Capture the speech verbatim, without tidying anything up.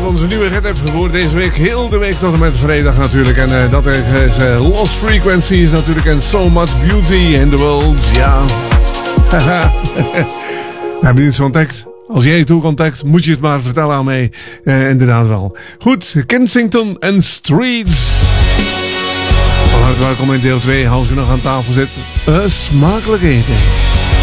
onze nieuwe red-app voor deze week. Heel de week tot en met vrijdag natuurlijk. En uh, dat is uh, Lost Frequencies natuurlijk. En So Much Beauty in the World. Ja. Heb je iets ontdekt? Als jij het ook ontdekt, moet je het maar vertellen aan mij. Uh, inderdaad wel. Goed, Kensington and Streets. Van harte welkom in deel twee. Als je nog aan tafel zit, uh, smakelijk eten.